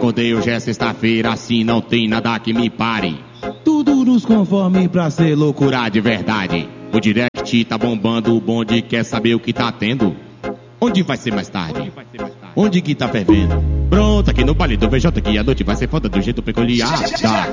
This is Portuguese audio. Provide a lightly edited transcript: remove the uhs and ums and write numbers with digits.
Acordei hoje é sexta-feira, assim não tem nada que me pare. Tudo nos conforme pra ser loucura. Loucura de verdade. O direct tá bombando, o bonde quer saber o que tá tendo. Onde vai ser mais tarde? Onde que tá fervendo? Pronto, aqui no baile do VJ que a noite vai ser foda do jeito peculiar.